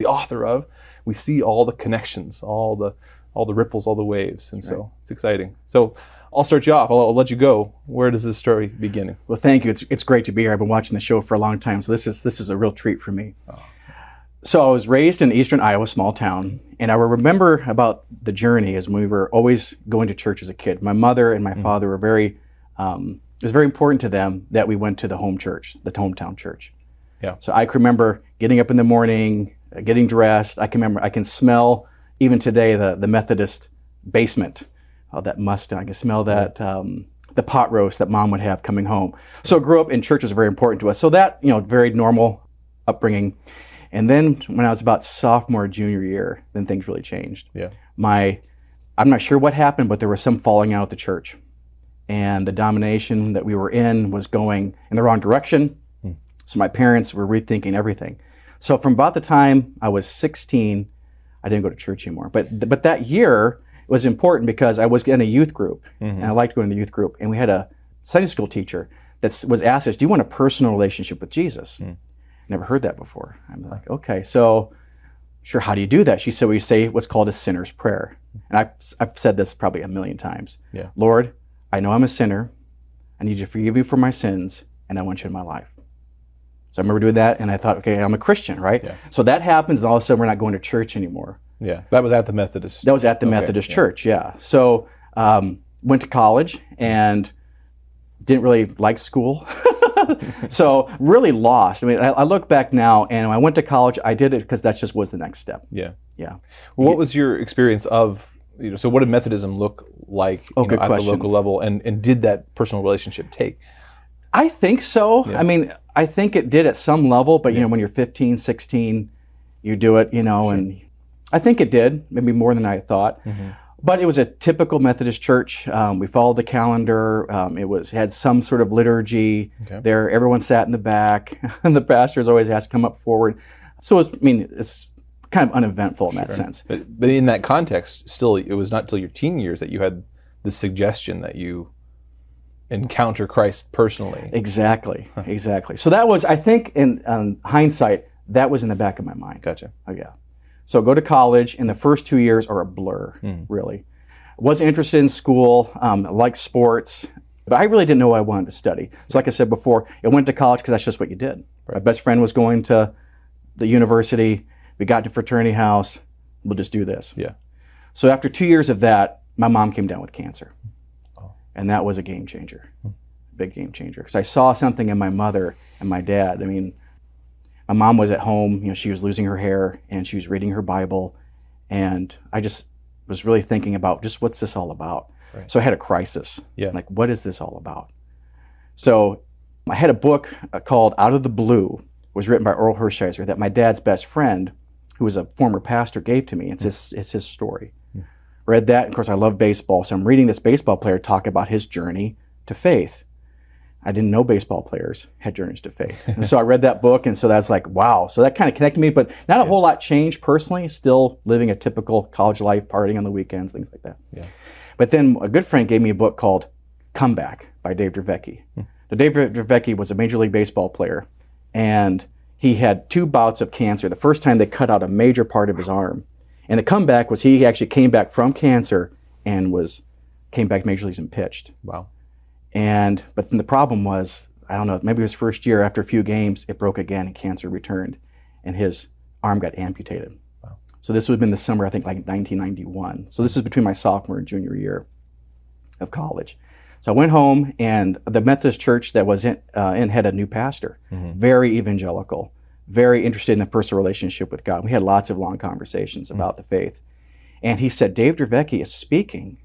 author of, we see all the connections, all the ripples, all the waves. And so it's exciting. So I'll start you off. I'll let you go. Where does this story begin? Well, thank you. It's great to be here. I've been watching the show for a long time, so this is a real treat for me. Oh. So I was raised in eastern Iowa, small town, and I remember about the journey as we were always going to church as a kid. My mother and my father were very, it was very important to them that we went to the home church, the hometown church. Yeah. So I can remember getting up in the morning, getting dressed. I can smell even today the Methodist basement, that Mustang. I can smell that, the pot roast that Mom would have coming home. So grew up in church was very important to us. So that, very normal upbringing. And then when I was about sophomore, junior year, then things really changed. Yeah. I'm not sure what happened, but there was some falling out at the church. And the domination that we were in was going in the wrong direction. So my parents were rethinking everything. So from about the time I was 16, I didn't go to church anymore. But that year was important because I was in a youth group, and I liked going to the youth group. And we had a Sunday school teacher that was asked us, "Do you want a personal relationship with Jesus?" Never heard that before. I'm like, okay, so sure, how do you do that? She said, we say what's called a sinner's prayer. And I've said this probably a million times. Yeah. Lord, I know I'm a sinner. I need you to forgive me for my sins, and I want you in my life. So I remember doing that, and I thought, okay, I'm a Christian, right? Yeah. So that happens, and all of a sudden we're not going to church anymore. Yeah, that was at the Methodist. That was at the Methodist church, yeah. So went to college and didn't really like school. So really lost. I mean, I look back now, and when I went to college, I did it because that just was the next step. Yeah. Yeah. Well, what was your experience of, so what did Methodism look like at the local level, and did that personal relationship take? I think so. Yeah. I mean, I think it did at some level, but when you're 15, 16, you do it, sure. And I think it did, maybe more than I thought. But it was a typical Methodist church. We followed the calendar. It had some sort of liturgy there. Everyone sat in the back, and the pastors always asked to come up forward. So it's kind of uneventful in that sense. But in that context, still, it was not till your teen years that you had the suggestion that you encounter Christ personally. Exactly. So that was, I think, in hindsight, that was in the back of my mind. Gotcha. Oh yeah. So go to college, and the first 2 years are a blur, really. Wasn't interested in school, liked sports, but I really didn't know what I wanted to study. So like I said before, I went to college because that's just what you did. Right. My best friend was going to the university. We got to fraternity house. We'll just do this. Yeah. So after 2 years of that, my mom came down with cancer. Oh. And that was a game changer, big game changer. Because I saw something in my mother and my dad. I mean, my mom was at home, she was losing her hair, and she was reading her Bible, and I just was really thinking about just what's this all about. Right. So I had a crisis. Yeah. Like, what is this all about? So I had a book called Out of the Blue, was written by Earl Hershiser, that my dad's best friend, who was a former pastor, gave to me. It's his story. Read that, and of course I love baseball, so I'm reading this baseball player talk about his journey to faith. I didn't know baseball players had journeys to faith. And so I read that book, and so that's like, wow. So that kind of connected me, but not a whole lot changed personally, still living a typical college life, partying on the weekends, things like that. Yeah. But then a good friend gave me a book called Comeback by Dave Dravecky. Now, Dave Dravecky was a Major League Baseball player, and he had 2 bouts of cancer. The first time they cut out a major part of his arm. And the comeback was he actually came back from cancer and came back to Major Leagues and pitched. Wow. But then the problem was, I don't know, maybe his first year, after a few games, it broke again and cancer returned, and his arm got amputated. Wow. So this would have been the summer, I think, like 1991. So this is between my sophomore and junior year of college. So I went home, and the Methodist church that was in had a new pastor, very evangelical, very interested in a personal relationship with God. We had lots of long conversations about the faith. And he said, Dave Dravecky is speaking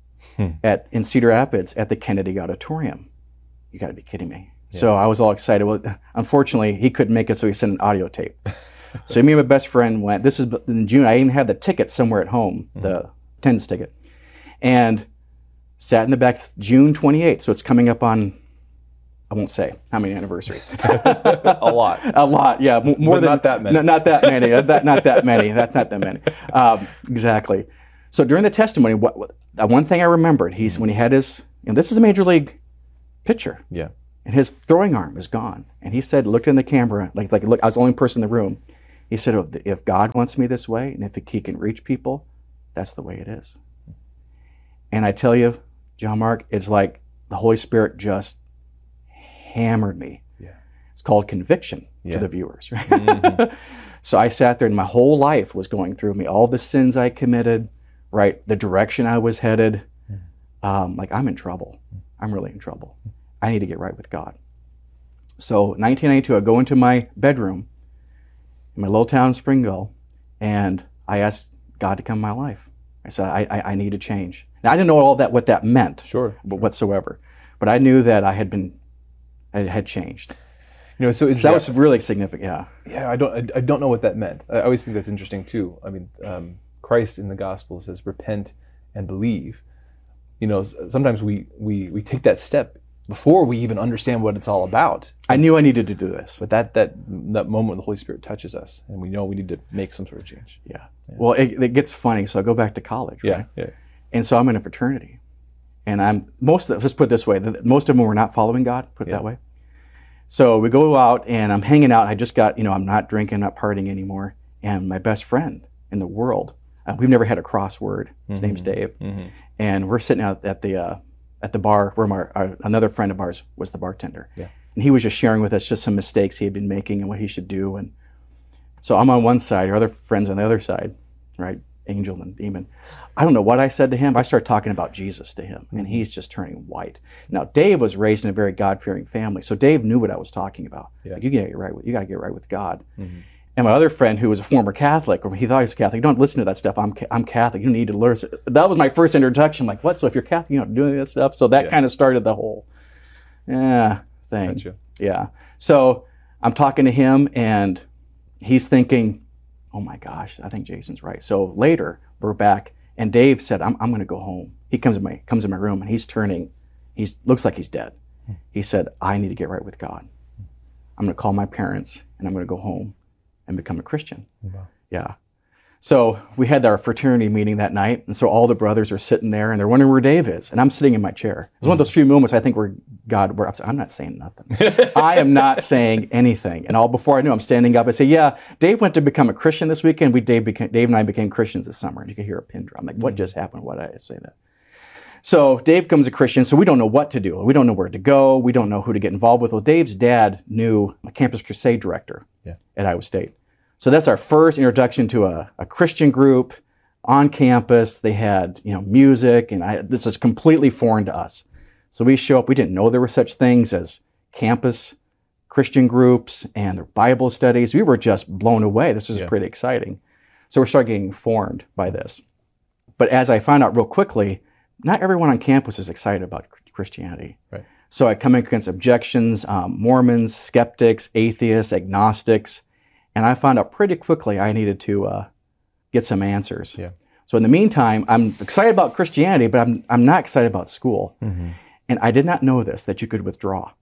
in Cedar Rapids at the Kennedy Auditorium. You got to be kidding me. Yeah. So I was all excited. Well, unfortunately, he couldn't make it, so he sent an audio tape. So me and my best friend went. This is in June. I even had the ticket somewhere at home, the attendance ticket, and sat in the back. June 28th. So it's coming up on, I won't say how many anniversary. A lot. A lot, yeah. More than not that many. Not that many. Not that many. That's not that many. Exactly. So during the testimony, one thing I remembered, when he had his, this is a major league pitcher. Yeah. And his throwing arm is gone. And he said, looked in the camera, like look, I was the only person in the room. He said, "Oh, if God wants me this way, and if he can reach people, that's the way it is." And I tell you, John Mark, it's like the Holy Spirit just hammered me. Yeah. It's called conviction Yeah. to the viewers. Right? So I sat there and my whole life was going through me, all the sins I committed, right? The direction I was headed. Like, I'm in trouble. I'm really in trouble. I need to get right with God. So 1992, I go into my bedroom in my little town, Springville, and I asked God to come in my life. I said, I need to change. Now, I didn't know all that, what that meant Sure. whatsoever, but I knew that I had changed. You know, it's so interesting. That was really significant, yeah. Yeah, I don't know what that meant. I always think that's interesting too. I mean, Christ in the gospel says, repent and believe. You know, sometimes we take that step before we even understand what it's all about. I knew I needed to do this. But that moment when the Holy Spirit touches us and we know we need to make some sort of change. Yeah. Well, it gets funny. So I go back to college, right? Yeah. And so I'm in a fraternity. And let's put it this way, most of them were not following God, put it that way. So we go out and I'm hanging out. I just got, I'm not drinking, not partying anymore. And my best friend in the world, we've never had a crossword. His name's Dave. And we're sitting out at the bar where another friend of ours was the bartender. Yeah. And he was just sharing with us just some mistakes he had been making and what he should do. And so I'm on one side, our other friends on the other side, right? Angel and Demon. I don't know what I said to him. I started talking about Jesus to him, and he's just turning white. Now, Dave was raised in a very God-fearing family, so Dave knew what I was talking about. Yeah. Like, you got to get right with God. And my other friend, who was a former Catholic, or he thought he was Catholic, don't listen to that stuff. I'm Catholic. You need to learn. That was my first introduction. I'm like, what? So if you're Catholic, you don't do any of that stuff? So that kind of started the whole thing. Gotcha. Yeah. So I'm talking to him, and he's thinking, oh my gosh, I think Jason's right. So later, we're back, and Dave said, I'm going to go home. He comes in my room, and he looks like he's dead. He said, I need to get right with God. I'm going to call my parents, and I'm going to go home and become a Christian. Wow. Yeah. So we had our fraternity meeting that night, and so all the brothers are sitting there, and they're wondering where Dave is, and I'm sitting in my chair. It's one of those few moments I think where I'm not saying nothing. I am not saying anything. And before I knew, I'm standing up and say, yeah, Dave went to become a Christian this weekend. Dave and I became Christians this summer, and you could hear a pin drop. I'm like, what just happened? Why did I say that? So Dave becomes a Christian, so we don't know what to do. We don't know where to go. We don't know who to get involved with. Well, Dave's dad knew a Campus Crusade director at Iowa State. So that's our first introduction to a Christian group on campus. They had, music, and this is completely foreign to us. So we show up. We didn't know there were such things as campus Christian groups and their Bible studies. We were just blown away. This was pretty exciting. So we started getting informed by this. But as I found out real quickly, not everyone on campus is excited about Christianity. Right. So I come against objections, Mormons, skeptics, atheists, agnostics. And I found out pretty quickly I needed to get some answers. Yeah. So in the meantime, I'm excited about Christianity, but I'm not excited about school. And I did not know that you could withdraw.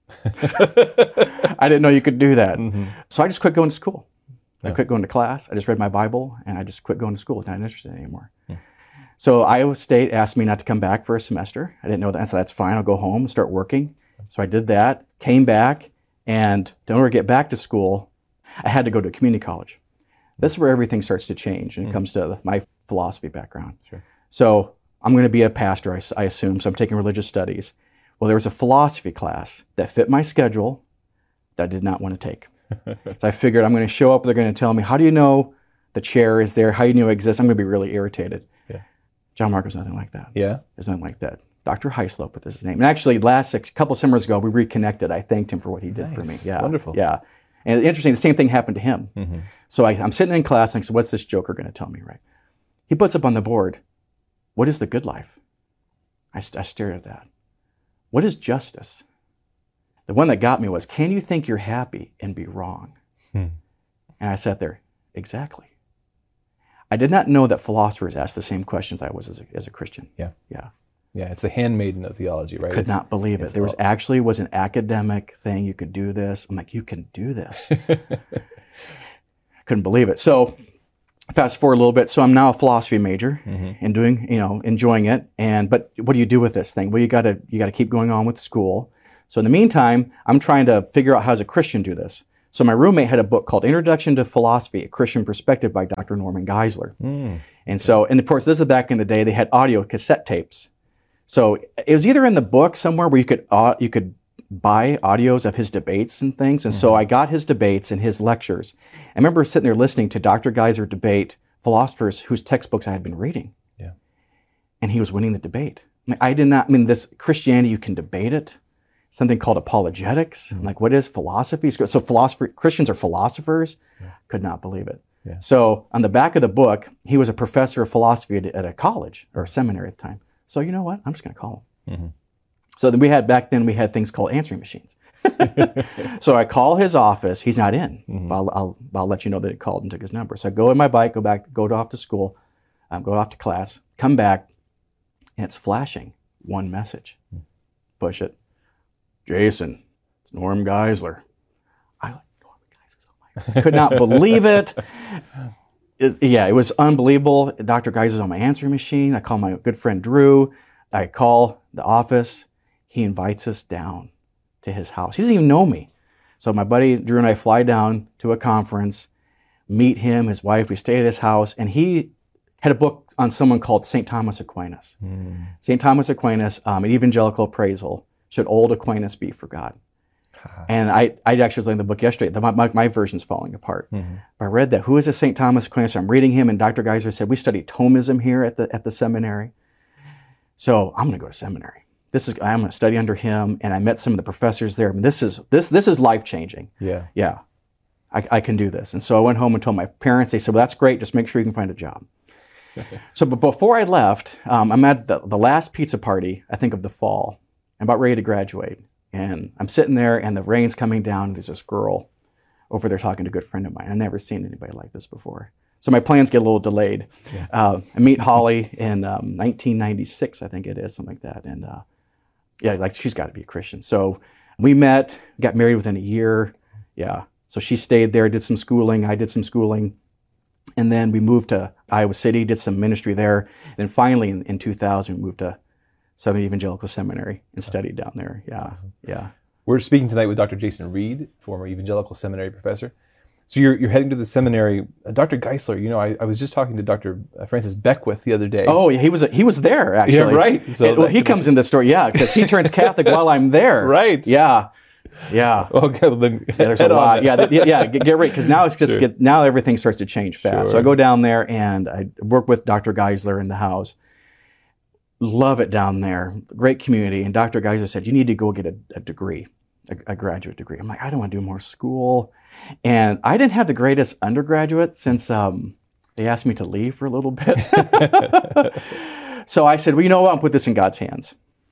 I didn't know you could do that. So I just quit going to school. I quit going to class. I just read my Bible, and I just quit going to school. Not interested anymore. So Iowa State asked me not to come back for a semester. I didn't know that, so that's fine. I'll go home and start working. So I did that, came back, and in order to get back to school, I had to go to a community college. This is where everything starts to change when it comes to my philosophy background. Sure. So I'm going to be a pastor, I assume, so I'm taking religious studies. Well, there was a philosophy class that fit my schedule that I did not want to take. So I figured I'm going to show up, they're going to tell me, how do you know the chair is there? How do you know it exists? I'm going to be really irritated. John Mark was nothing like that. Yeah? There's nothing like that. Dr. Hyslop, but this is his name. And actually, a couple summers ago, we reconnected. I thanked him for what he did for me. Yeah. Wonderful. Yeah. And interesting, the same thing happened to him. So I'm sitting in class and I said, what's this joker going to tell me, right? He puts up on the board, what is the good life? I stared at that. What is justice? The one that got me was, can you think you're happy and be wrong? And I sat there, exactly. I did not know that philosophers asked the same questions I was as a Christian. Yeah, it's the handmaiden of theology, right? Could not believe it. There was an academic thing. You could do this. I'm like, you can do this. Couldn't believe it. So fast forward a little bit. So I'm now a philosophy major and doing, enjoying it. But what do you do with this thing? Well, you got to keep going on with school. So in the meantime, I'm trying to figure out how as a Christian do this. So my roommate had a book called Introduction to Philosophy, A Christian Perspective by Dr. Norman Geisler. And so, and of course, this is back in the day, they had audio cassette tapes. So it was either in the book somewhere where you could buy audios of his debates and things. And so I got his debates and his lectures. I remember sitting there listening to Dr. Geisler debate philosophers whose textbooks I had been reading. Yeah. And he was winning the debate. This Christianity, you can debate it. Something called apologetics. Like, what is philosophy? So Christians are philosophers? Yeah. Could not believe it. Yeah. So on the back of the book, he was a professor of philosophy at a college or a seminary at the time. So you know what? I'm just going to call him. So then back then we had things called answering machines. So I call his office. He's not in. I'll let you know that he called and took his number. So I go in my bike, go off to school, go off to class, come back, and it's flashing one message. Push it. Jason, it's Norm Geisler. I like Norm Geisler. I could not believe it. It was unbelievable. Dr. Geisler's on my answering machine. I call my good friend Drew. I call the office. He invites us down to his house. He doesn't even know me. So my buddy Drew and I fly down to a conference, meet him, his wife. We stay at his house, and he had a book on someone called St. Thomas Aquinas. St. Thomas Aquinas, an evangelical appraisal. Should old Aquinas be for God? And I actually was reading the book yesterday. My version's falling apart. But I read that. Who is this St. Thomas Aquinas? I'm reading him, and Dr. Geisler said, we study Thomism here at the seminary. So I'm going to go to seminary. I'm going to study under him, and I met some of the professors there. I mean, this is life-changing. Yeah. I can do this. And so I went home and told my parents. They said, well, that's great. Just make sure you can find a job. So, but before I left, I'm at the last pizza party, I think, of the fall. I'm about ready to graduate. And I'm sitting there, and the rain's coming down. There's this girl over there talking to a good friend of mine. I've never seen anybody like this before. So my plans get a little delayed. I meet Holly in 1996, I think it is, something like that. And she's got to be a Christian. So we met, got married within a year. Yeah. So she stayed there, did some schooling. I did some schooling. And then we moved to Iowa City, did some ministry there. And finally, in 2000, we moved to Southern Evangelical Seminary and studied down there. Yeah. Awesome. Yeah. We're speaking tonight with Dr. Jason Reed, former Evangelical Seminary professor. So you're heading to the seminary. Dr. Geisler, I was just talking to Dr. Francis Beckwith the other day. Oh, yeah, he was there, actually. Yeah, right. So he comes in the story, because he turns Catholic while I'm there. Right. Yeah. Okay, well then there's a lot. Get ready, because now it's just now everything starts to change fast. Sure. So I go down there and I work with Dr. Geisler in the house. Love it down there. Great community. And Dr. Geisler said, you need to go get a degree, a graduate degree. I'm like, I don't want to do more school. And I didn't have the greatest undergraduate since they asked me to leave for a little bit. So I said, well, you know what? I'm going to put this in God's hands.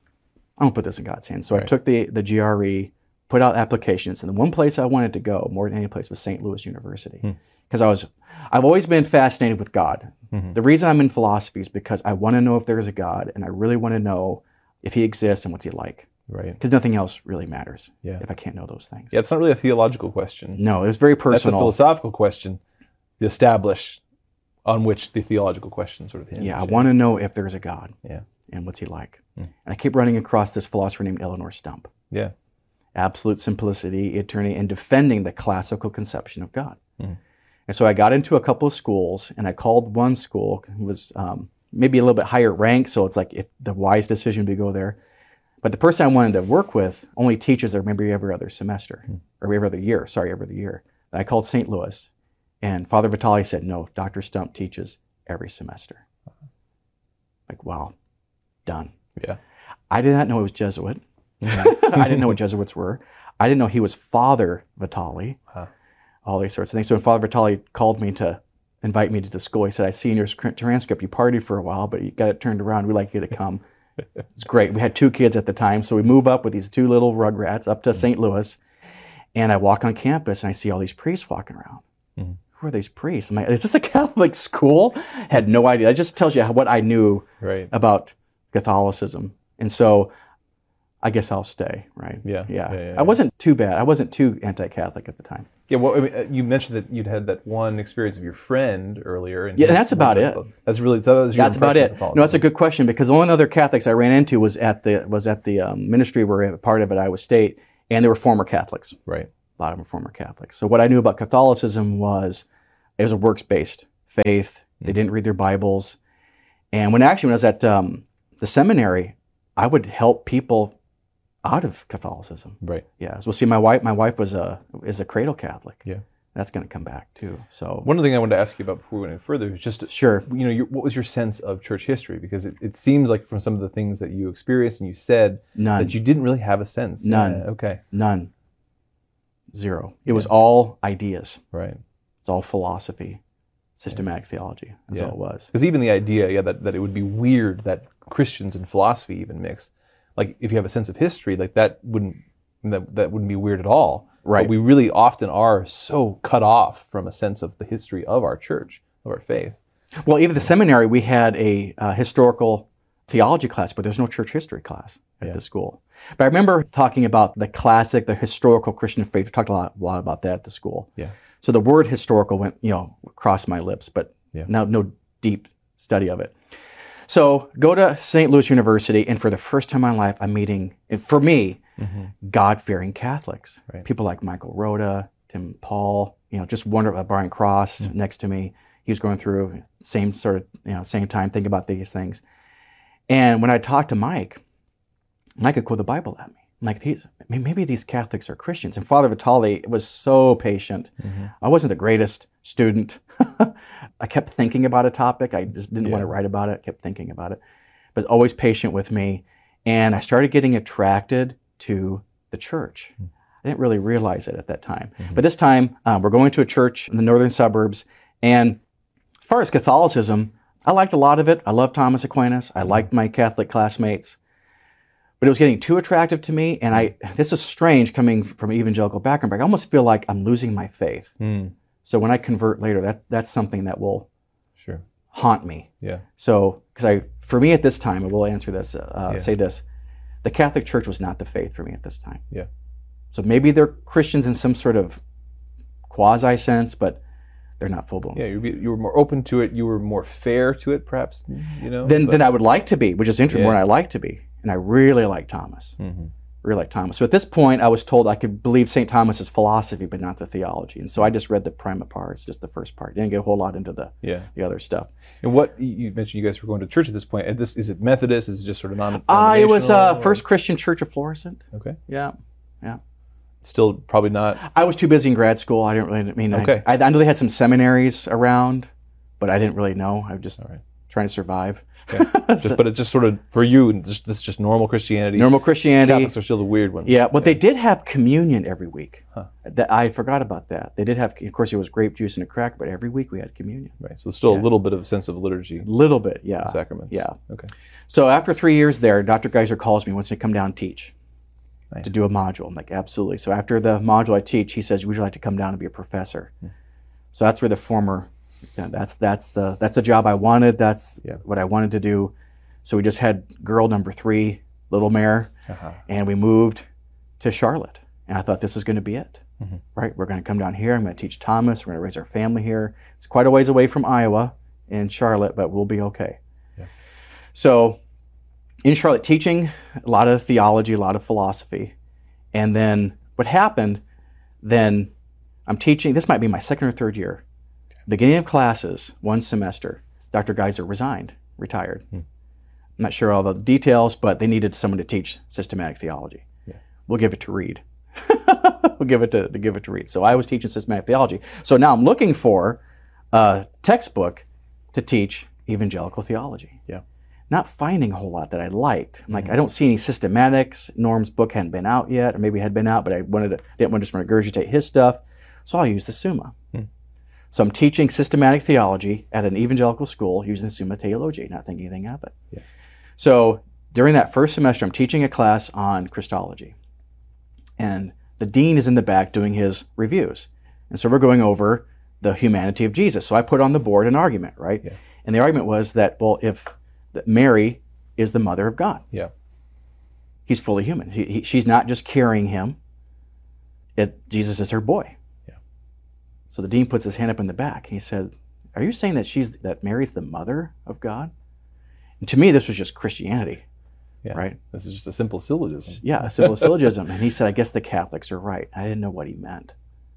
So I took the GRE, put out applications. And the one place I wanted to go more than any place was St. Louis University. Because I've always been fascinated with God. The reason I'm in philosophy is because I want to know if there is a God, and I really want to know if he exists and what's he like. Right. Because nothing else really matters if I can't know those things. Yeah, it's not really a theological question. No, it was very personal. That's a philosophical question to establish on which the theological question sort of hinges. Yeah, I want to know if there's a God. Yeah. And what's he like. And I keep running across this philosopher named Eleanor Stump. Yeah. Absolute simplicity, eternity, and defending the classical conception of God. And so I got into a couple of schools, and I called one school. It was maybe a little bit higher rank, so it's like if the wise decision would be go there. But the person I wanted to work with only teaches there maybe every other semester, or every other year. I called St. Louis, and Father Vitale said, no, Dr. Stump teaches every semester. Like, wow, done. Yeah. I did not know he was Jesuit. I didn't know what Jesuits were. I didn't know he was Father Vitale. All these sorts of things. So when Father Vitale called me to invite me to the school, he said, I see in your transcript you partied for a while, but you got it turned around. We'd like you to come. It's great. We had 2 kids at the time, so we move up with these 2 little rugrats up to St. Louis, and I walk on campus and I see all these priests walking around. Who are these priests? I'm like, is this a Catholic school? Had no idea. That just tells you what I knew about Catholicism. And so I guess I'll stay, right? Yeah. I wasn't too bad. I wasn't too anti-Catholic at the time. Yeah, well, I mean, you mentioned that you'd had that one experience of your friend earlier. And that's about it. That's really that's about it. No, that's a good question, because the only other Catholics I ran into was at the ministry where we were a part of at Iowa State, and they were former Catholics. Right. A lot of them were former Catholics. So what I knew about Catholicism was it was a works-based faith. They didn't read their Bibles. And when I was at the seminary, I would help people out of Catholicism. Right. Yeah. So see, my wife is a cradle Catholic. Yeah. That's going to come back too. So one other thing I wanted to ask you about before we went any further is just, sure. What was your sense of church history? Because it seems like from some of the things that you experienced and you said None. that you didn't really have a sense. None. Okay. None. Zero. It was all ideas. Right. It's all philosophy, systematic theology. That's all it was. Because even the idea, that it would be weird that Christians and philosophy even mix. Like if you have a sense of history, like that wouldn't be weird at all. Right. But we really often are so cut off from a sense of the history of our church, of our faith. Well, even the seminary, we had a historical theology class, but there's no church history class at the school. But I remember talking about the classic, the historical Christian faith. We talked a lot about that at the school. Yeah. So the word historical went, across my lips, but no deep study of it. So go to St. Louis University, and for the first time in my life, I'm meeting, for me, God-fearing Catholics. Right. People like Michael Rhoda, Tim Paul, just wonderful, Brian Cross next to me. He was going through same time thinking about these things. And when I talked to Mike could quote the Bible at me. I'm like, maybe these Catholics are Christians. And Father Vitale was so patient. I wasn't the greatest student. I kept thinking about a topic. I just didn't want to write about it. I kept thinking about it. But always patient with me. And I started getting attracted to the church. I didn't really realize it at that time. But this time, we're going to a church in the northern suburbs. And as far as Catholicism, I liked a lot of it. I loved Thomas Aquinas. I liked my Catholic classmates. But it was getting too attractive to me. And this is strange coming from an evangelical background, but I almost feel like I'm losing my faith. So when I convert later, that's something that will haunt me. Yeah. So, for me at this time, I will answer this, say this, the Catholic Church was not the faith for me at this time. Yeah. So maybe they're Christians in some sort of quasi sense, but they're not full blown. Yeah, you were more open to it. You were more fair to it, perhaps. Than I would like to be, which is interesting. More than I like to be, and I really like Thomas. Really like Thomas. So at this point, I was told I could believe St. Thomas's philosophy, but not the theology. And so I just read the prima parts, just the first part. Didn't get a whole lot into the other stuff. And what you mentioned, you guys were going to church at this point. Is it Methodist? Is it just sort of non-denominational? It was First Christian Church of Florissant. Okay. Yeah. Still probably not. I was too busy in grad school. I didn't really. Okay. I know they had some seminaries around, but I didn't really know. I was just trying to survive. Okay. But it's just sort of for you. This is just normal Christianity. Normal Christianity. Catholics are still the weird ones. Yeah. Well, they did have communion every week. I forgot about that. They did have. Of course, it was grape juice and a cracker, but every week we had communion. Right. So still a little bit of a sense of liturgy. A little bit. Yeah. Sacraments. Yeah. Okay. So after 3 years there, Dr. Geiser calls me once they come down and teach. Nice. To do a module. I'm like, absolutely. So after the module I teach, he says, would you like to come down and be a professor? So that's where that's the job I wanted. That's what I wanted to do. So we just had girl number 3, little Mare, and we moved to Charlotte. And I thought this is going to be it, right? We're going to come down here. I'm going to teach Thomas. We're going to raise our family here. It's quite a ways away from Iowa in Charlotte, but we'll be okay. Yeah. So in Charlotte, teaching a lot of theology, a lot of philosophy. And then what happened, then I'm teaching, this might be my second or third year. Beginning of classes, one semester, Dr. Geiser retired. I'm not sure all the details, but they needed someone to teach systematic theology. Yeah. We'll give it to Reed. We'll give it to Reed. So I was teaching systematic theology. So now I'm looking for a textbook to teach evangelical theology. Yeah. Not finding a whole lot that I liked. I'm like, I don't see any systematics. Norm's book hadn't been out yet, or maybe it had been out, but I didn't want to just regurgitate his stuff. So I'll use the Summa. So I'm teaching systematic theology at an evangelical school using the Summa Theologiae, not thinking anything of it. Yeah. So during that first semester, I'm teaching a class on Christology. And the dean is in the back doing his reviews. And so we're going over the humanity of Jesus. So I put on the board an argument, right? Yeah. And the argument was that, well, that Mary is the mother of God. Yeah. He's fully human. She's not just carrying him. Jesus is her boy. Yeah. So the dean puts his hand up in the back. He said, are you saying that Mary's the mother of God? And to me, this was just Christianity. Yeah. right? This is just a simple syllogism. Yeah, a civil syllogism. And he said, I guess the Catholics are right. I didn't know what he meant.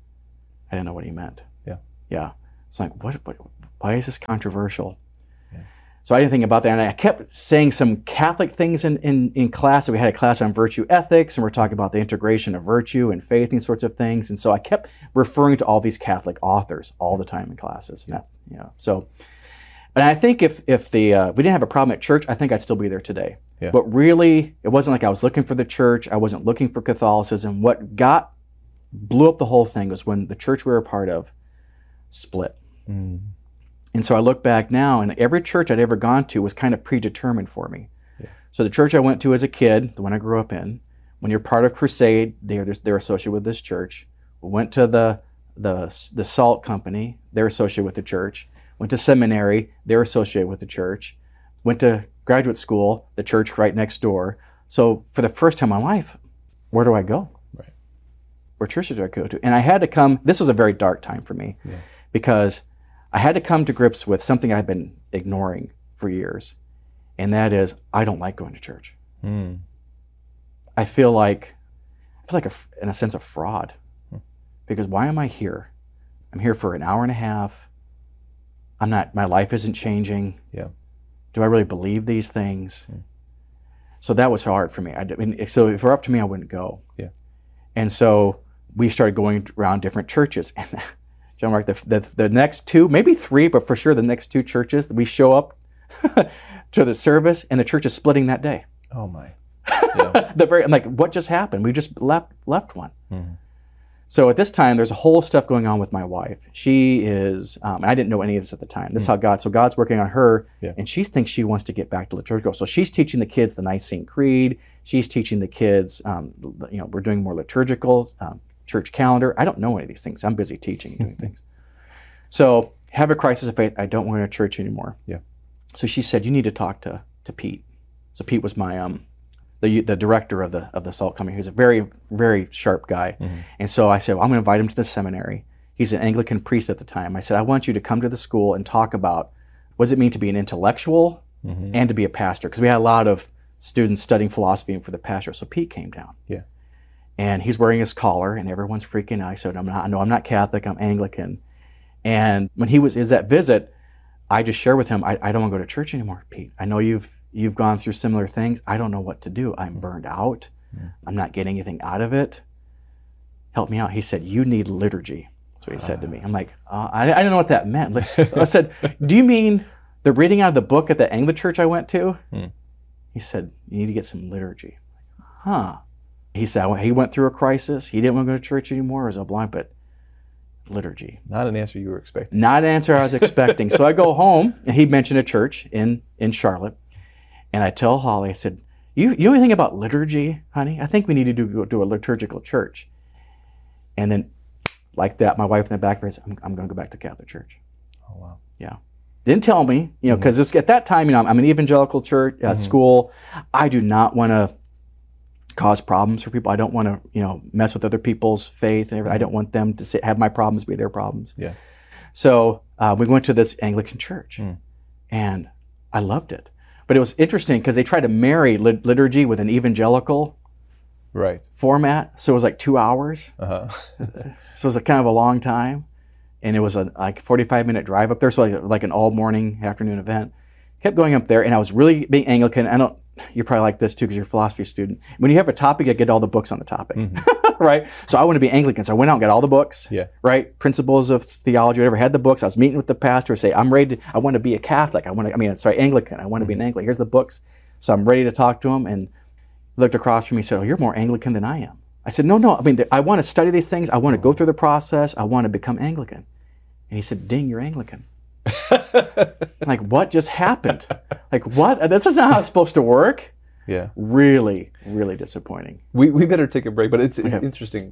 Yeah. Yeah. It's like, why is this controversial? Yeah. So I didn't think about that. And I kept saying some Catholic things in class. So we had a class on virtue ethics, and we're talking about the integration of virtue and faith, these sorts of things. And so I kept referring to all these Catholic authors all the time in classes. Yeah. So, and I think if we didn't have a problem at church, I think I'd still be there today. Yeah. But really, it wasn't like I was looking for the church. I wasn't looking for Catholicism. What blew up the whole thing was when the church we were a part of split. Mm. And so I look back now, and every church I'd ever gone to was kind of predetermined for me. Yeah. So the church I went to as a kid, the one I grew up in, when you're part of Crusade, they're associated with this church. We went to the salt company, they're associated with the church. Went to seminary, they're associated with the church. Went to graduate school, the church right next door. So for the first time in my life, where do I go? Right. Where churches do I go to? And I had to come, this was a very dark time for me, because I had to come to grips with something I've been ignoring for years. And that is, I don't like going to church. Mm. I feel like in a sense, a fraud. Because why am I here? I'm here for an hour and a half. My life isn't changing. Yeah. Do I really believe these things? So that was hard for me. So if it were up to me, I wouldn't go. Yeah. And so we started going around different churches. And John Mark, the next two, maybe three, but for sure the next two churches, we show up to the service and the church is splitting that day. Oh my. Yeah. I'm like, what just happened? We just left one. Mm-hmm. So at this time, there's a whole stuff going on with my wife. She is, and I didn't know any of this at the time. This is how God's working on her, and she thinks she wants to get back to liturgical. So she's teaching the kids the Nicene Creed. She's teaching the kids, we're doing more liturgical, church calendar. I don't know any of these things. I'm busy teaching and doing things. So have a crisis of faith. I don't want to go to church anymore. Yeah. So she said, you need to talk to Pete. So Pete was my the director of the salt company. He's a very, very sharp guy. Mm-hmm. And so I said, well, I'm going to invite him to the seminary. He's an Anglican priest at the time. I said, I want you to come to the school and talk about what does it mean to be an intellectual and to be a pastor? Because we had a lot of students studying philosophy for the pastor. So Pete came down. Yeah. And he's wearing his collar and everyone's freaking out. I said, I'm not Catholic, I'm Anglican. And when he was at visit, I just shared with him, I don't want to go to church anymore, Pete. I know you've gone through similar things. I don't know what to do. I'm burned out. I'm not getting anything out of it. Help me out. He said, you need liturgy. That's what he said to me. I'm like, I don't know what that meant. I said, do you mean the reading out of the book at the Anglican church I went to? He said, you need to get some liturgy. Huh. He said, he went through a crisis. He didn't want to go to church anymore. He was blind, but liturgy. Not an answer you were expecting. Not an answer I was expecting. So I go home, and he mentioned a church in Charlotte. And I tell Holly, I said, you know anything about liturgy, honey? I think we need to do a liturgical church. And then, like that, my wife in the back of her said, I'm going to go back to Catholic church. Oh, wow. Yeah. Didn't tell me, because at that time, I'm an evangelical church, school. I do not want to cause problems for people. I don't want to, mess with other people's faith. And I don't want them to have my problems be their problems. Yeah. So we went to this Anglican church, and I loved it. But it was interesting because they tried to marry liturgy with an evangelical format. So it was like 2 hours. So it was kind of a long time. And it was a 45-minute drive up there. So like an all-morning, afternoon event. Kept going up there, and I was really being Anglican. You're probably like this too because you're a philosophy student. When you have a topic, you get all the books on the topic, right? So I want to be Anglican. So I went out and got all the books, right? Principles of theology, whatever. Had the books. I was meeting with the pastor, say, I want to be a Catholic. Anglican. I want to be an Anglican. Here's the books. So I'm ready to talk to him, and he looked across from me and said, oh, you're more Anglican than I am. I said, no. I want to study these things. I want to go through the process. I want to become Anglican. And he said, ding, you're Anglican. Like, what just happened? Like, what? This is not how it's supposed to work. Yeah. Really, really disappointing. We better take a break, but it's interesting.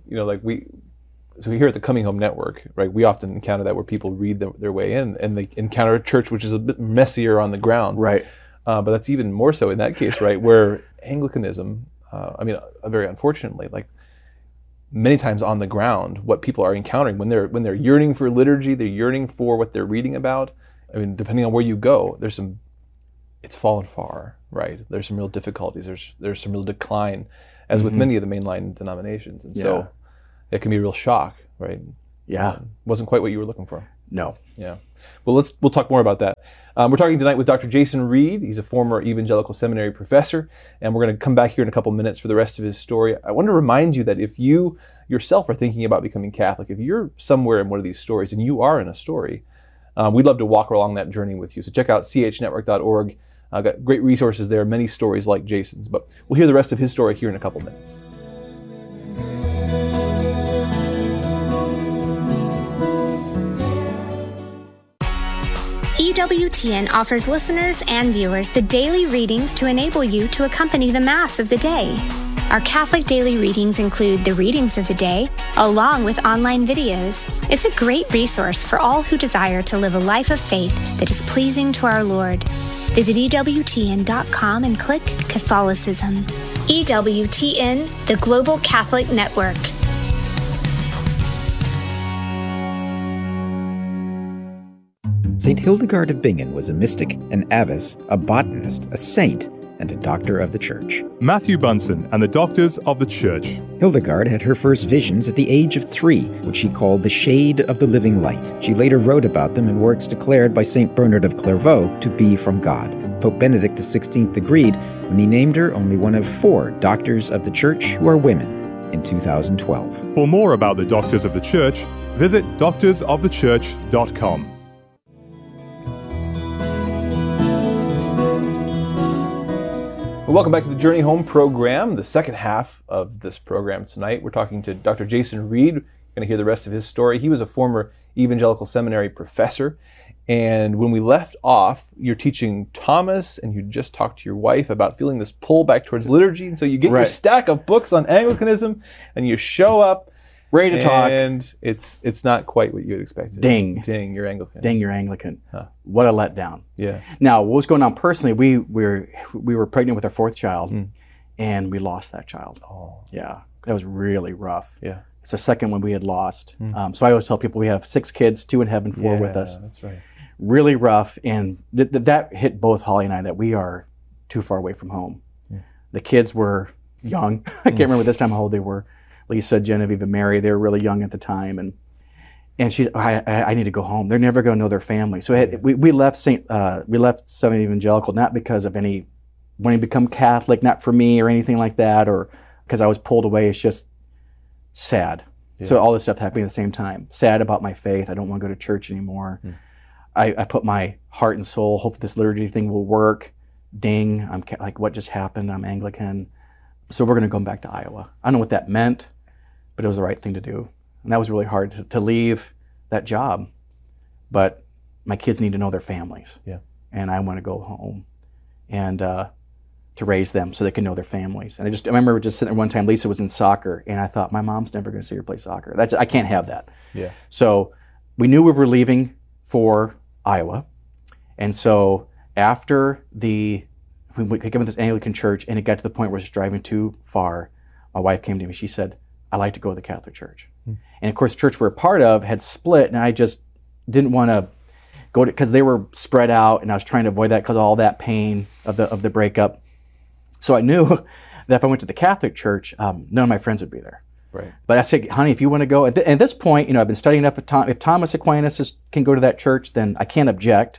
So here at the Coming Home Network, right, we often encounter that where people read their way in and they encounter a church which is a bit messier on the ground. Right. But that's even more so in that case, right, where Anglicanism, very unfortunately, like many times on the ground, what people are encountering when they're yearning for liturgy, they're yearning for what they're reading about. Depending on where you go, there's some it's fallen far, right? There's some real difficulties. There's some real decline, as with many of the mainline denominations, and so it can be a real shock, right? Yeah, wasn't quite what you were looking for. no. Yeah. Well, we'll talk more about that. We're talking tonight with Dr. Jason Reed. He's a former evangelical seminary professor, and we're going to come back here in a couple minutes for the rest of his story. I want to remind you that if you yourself are thinking about becoming Catholic, if you're somewhere in one of these stories, and you are in a story, we'd love to walk along that journey with you. So check out chnetwork.org. I've got great resources there, many stories like Jason's, but we'll hear the rest of his story here in a couple minutes. EWTN offers listeners and viewers the daily readings to enable you to accompany the Mass of the day. Our Catholic daily readings include the readings of the day, along with online videos. It's a great resource for all who desire to live a life of faith that is pleasing to our Lord. Visit EWTN.com and click Catholicism. EWTN, the Global Catholic Network. St. Hildegard of Bingen was a mystic, an abbess, a botanist, a saint, and a doctor of the Church. Matthew Bunsen and the Doctors of the Church. Hildegard had her first visions at the age of 3, which she called the shade of the living light. She later wrote about them in works declared by St. Bernard of Clairvaux to be from God. Pope Benedict XVI agreed when he named her only one of 4 doctors of the Church who are women in 2012. For more about the Doctors of the Church, visit doctorsofthechurch.com. Welcome back to the Journey Home program, the second half of this program tonight. We're talking to Dr. Jason Reed. We're going to hear the rest of his story. He was a former evangelical seminary professor, and when we left off, you're teaching Thomas, and you just talked to your wife about feeling this pull back towards liturgy, and so you get your stack of books on Anglicanism, and you show up, ready to talk, and it's not quite what you had expected. Ding, you're Anglican. Ding, you're Anglican. Huh. What a letdown. Yeah. Now, what was going on personally? We were pregnant with our 4th child, and we lost that child. Oh, yeah, that was really rough. Yeah, it's the second one we had lost. So I always tell people we have 6 kids, 2 in heaven, 4 with us. That's right. Really rough, and that hit both Holly and I, that we are too far away from home. The kids were young. I can't remember this time how old they were. Lisa, Genevieve, and Mary, they were really young at the time, and she's, I need to go home. They're never going to know their family. So we left Southern Evangelical not because of any wanting to become Catholic, not for me or anything like that, or because I was pulled away. It's just sad. Yeah. So all this stuff happening at the same time. Sad about my faith. I don't want to go to church anymore. I put my heart and soul, hope this liturgy thing will work. Ding, I'm like, what just happened? I'm Anglican. So we're going to go back to Iowa. I don't know what that meant, but it was the right thing to do. And that was really hard to leave that job. But my kids need to know their families. Yeah. And I want to go home and to raise them so they can know their families. And I remember just sitting there one time, Lisa was in soccer, and I thought, my mom's never going to see her play soccer. I can't have that. Yeah. So we knew we were leaving for Iowa. And so after we came to this Anglican church, and it got to the point where it was driving too far, my wife came to me. She said, I'd like to go to the Catholic Church. And of course, the church we're a part of had split, and I just didn't want to go to, because they were spread out, and I was trying to avoid that because of all that pain of the breakup. So I knew that if I went to the Catholic Church, none of my friends would be there. Right. But I said, honey, if you want to go, at this point, I've been studying enough. If Thomas Aquinas can go to that church, then I can't object.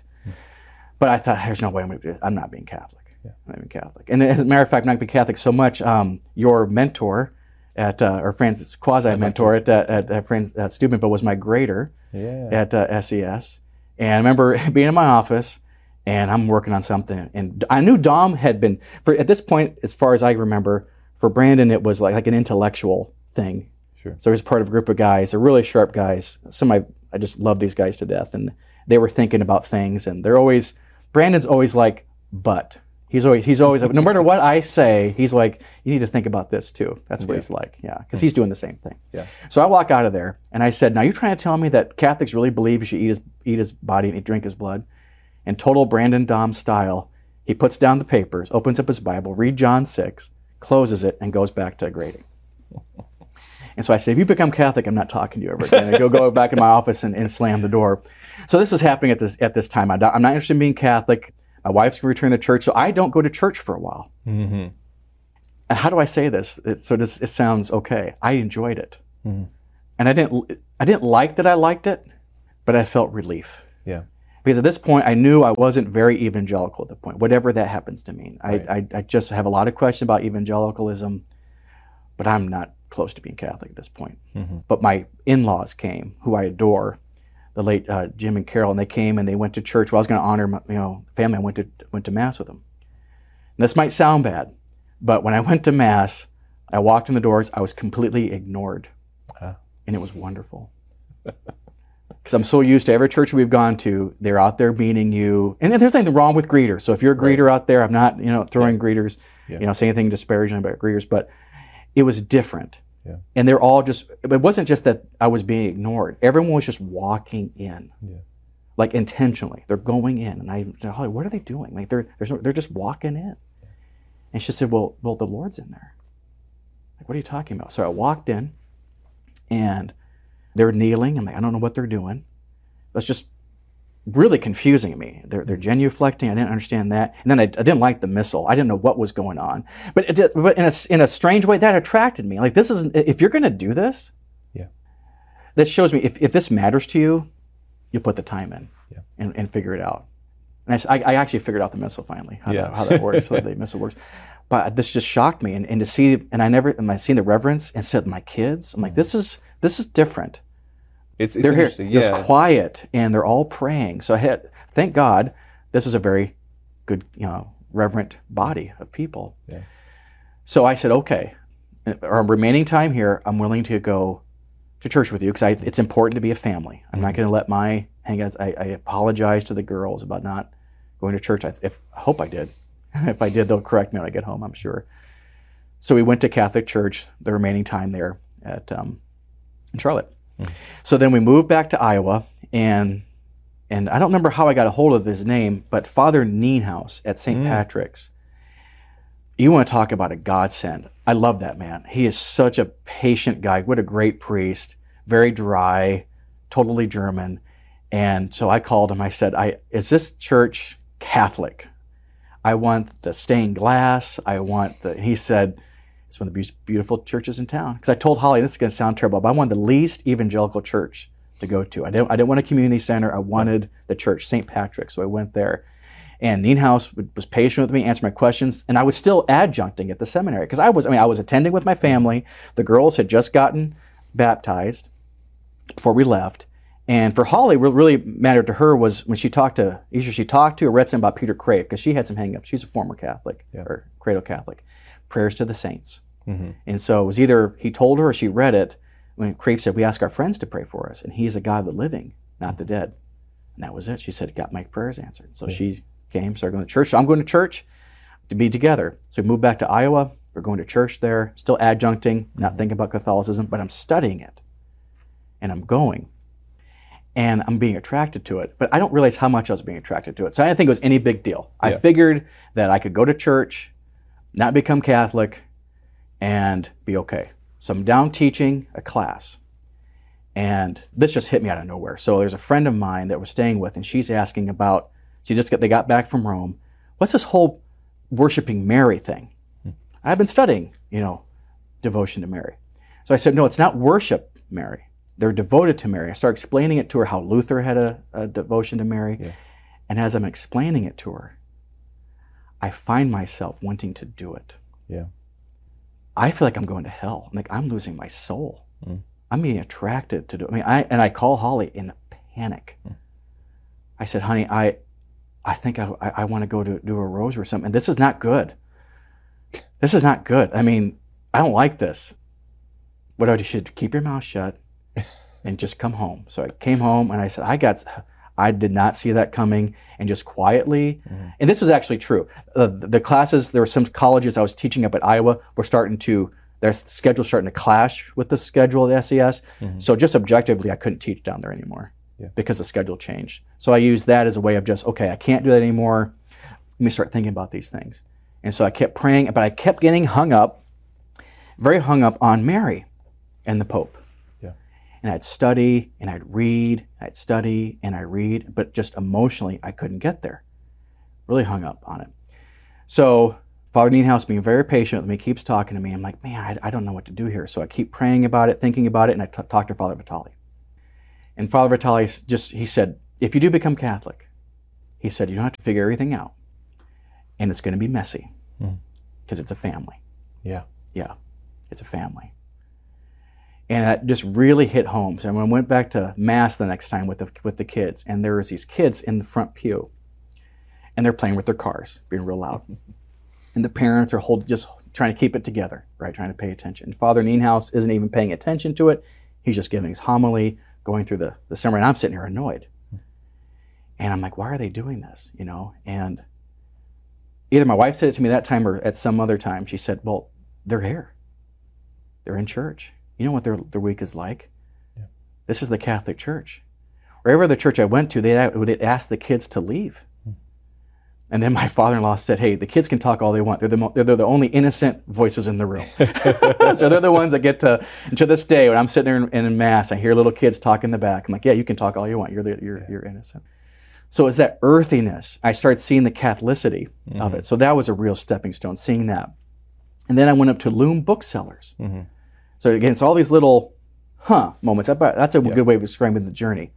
But I thought, there's no way I'm not being Catholic. Yeah. I'm not being Catholic. And as a matter of fact, I'm not being Catholic so much. Your mentor at, or Francis, quasi-mentor at Steubenville was my grader at SES. And I remember being in my office, and I'm working on something. And I knew Dom had been, at this point, as far as I remember, for Brandon, it was like an intellectual thing. Sure. So he was part of a group of guys, they're really sharp guys. I just love these guys to death. And they were thinking about things, and Brandon's always like, but. He's always no matter what I say, he's like, you need to think about this too. That's what he's like, because he's doing the same thing. Yeah. So I walk out of there, and I said, now you're trying to tell me that Catholics really believe you should eat his body and drink his blood? In total Brandon Dom style, he puts down the papers, opens up his Bible, reads John 6, closes it, and goes back to grading. And so I said, if you become Catholic, I'm not talking to you ever again. And go back in my office and slam the door. So this is happening at this time. I'm not interested in being Catholic. My wife's going to return to church, so I don't go to church for a while. Mm-hmm. And how do I say this? It sounds okay. I enjoyed it. Mm-hmm. And I didn't like that I liked it, but I felt relief. Yeah. Because at this point, I knew I wasn't very evangelical at the point, whatever that happens to mean. Right. I just have a lot of questions about evangelicalism, but I'm not close to being Catholic at this point. Mm-hmm. But my in-laws came, who I adore, the late Jim and Carol, and they came and they went to church. Well, I was going to honor my family. I went to Mass with them. And this might sound bad, but when I went to Mass, I walked in the doors, I was completely ignored. And it was wonderful. Because I'm so used to every church we've gone to, they're out there meeting you. And there's nothing wrong with greeters. So if you're a greeter out there, I'm not throwing greeters, saying anything disparaging about greeters, but it was different. Yeah. And they're all it wasn't just that I was being ignored. Everyone was just walking in, like intentionally. They're going in. And I said, Holly, what are they doing? Like they're just walking in. And she said, well, the Lord's in there. Like, what are you talking about? So I walked in. And they're kneeling, and I don't know what they're doing. That's just really confusing to me. They're genuflecting. I didn't understand that. And then I didn't like the missal. I didn't know what was going on. But in a strange way, that attracted me. Like, if you're going to do this, that shows me if this matters to you, you put the time in and figure it out. And I actually figured out the missal finally, how that works, how the missal works. But this just shocked me, and to see, and I seen the reverence and said, my kids, I'm like, this is different. It's they're interesting. Here, it's quiet, and they're all praying. So thank God, this is a very good, reverent body of people. Yeah. So I said, okay, our remaining time here, I'm willing to go to church with you because it's important to be a family. I'm not going to let my hang out. I apologize to the girls about not going to church. I hope I did. If I did, they'll correct me when I get home, I'm sure. So we went to Catholic church the remaining time there in Charlotte. Mm. So then we moved back to Iowa, and I don't remember how I got a hold of his name, but Father Nienhuis at St. Patrick's. You want to talk about a godsend. I love that man. He is such a patient guy. What a great priest. Very dry, totally German. And so I called him. I said, is this church Catholic? I want the stained glass. He said, it's one of the most beautiful churches in town. Because I told Holly, this is going to sound terrible, but I wanted the least evangelical church to go to. I didn't want a community center. I wanted the church, St. Patrick. So I went there. And Nienhuis was patient with me, answered my questions, and I was still adjuncting at the seminary. Because I was attending with my family. The girls had just gotten baptized before we left. And for Holly, what really mattered to her was when she talked to or read something about Peter Crave, because she had some hang-ups. She's a former Catholic, or Credo Catholic. Prayers to the saints. Mm-hmm. And so it was either he told her or she read it when Crave said, we ask our friends to pray for us, and he's a God of the living, not the dead. And that was it. She said, got my prayers answered. So she came, started going to church. So I'm going to church to be together. So we moved back to Iowa. We're going to church there, still adjuncting, not thinking about Catholicism, but I'm studying it. And I'm going. And I'm being attracted to it. But I don't realize how much I was being attracted to it. So I didn't think it was any big deal. Yeah. I figured that I could go to church, not become Catholic, and be okay. So I'm down teaching a class. And this just hit me out of nowhere. So there's a friend of mine that we're staying with, and she's asking about, they got back from Rome. What's this whole worshiping Mary thing? I've been studying, devotion to Mary. So I said, no, it's not worship Mary. They're devoted to Mary. I started explaining it to her how Luther had a devotion to Mary. Yeah. And as I'm explaining it to her, I find myself wanting to do it. Yeah. I feel like I'm going to hell. I'm losing my soul. Mm. I'm being attracted to do it. I call Holly in a panic. Mm. I said, honey, I think I want to go to do a rosary or something. And this is not good. This is not good. I don't like this. You should keep your mouth shut and just come home. So I came home and I said, I did not see that coming, and just quietly, and this is actually true. The classes, there were some colleges I was teaching up at Iowa, their schedule's starting to clash with the schedule at SES. Mm-hmm. So just objectively, I couldn't teach down there anymore because the schedule changed. So I used that as a way of I can't do that anymore. Let me start thinking about these things. And so I kept praying, but I kept getting very hung up on Mary and the Pope. And I'd study, and I'd read, I'd study, and I'd read, but just emotionally, I couldn't get there. really hung up on it. So Father Nienhaus, being very patient with me, keeps talking to me. I'm like, man, I don't know what to do here. So I keep praying about it, thinking about it, and I talk to Father Vitali. And Father Vitali he said, if you do become Catholic, he said, you don't have to figure everything out. And it's going to be messy because it's a family. Yeah. Yeah, it's a family. And that just really hit home. So when I went back to Mass the next time with the kids, and there was these kids in the front pew, and they're playing with their cars, being real loud. And the parents are just trying to keep it together, right? Trying to pay attention. Father Nienhaus isn't even paying attention to it. He's just giving his homily, going through the sermon, and I'm sitting here annoyed. And I'm like, why are they doing this? You know? And either my wife said it to me that time or at some other time, she said, well, they're here. They're in church. You know what their week is like? Yeah. This is the Catholic Church. Wherever other church I went to, they would ask the kids to leave. And then my father-in-law said, hey, the kids can talk all they want. They're the only innocent voices in the room. So they're the ones that get to this day, when I'm sitting there in Mass, I hear little kids talk in the back. I'm like, yeah, you can talk all you want. You're innocent. So it's that earthiness. I started seeing the Catholicity of it. So that was a real stepping stone, seeing that. And then I went up to Loom Booksellers. So again, it's all these little moments. That's a good way of describing the journey.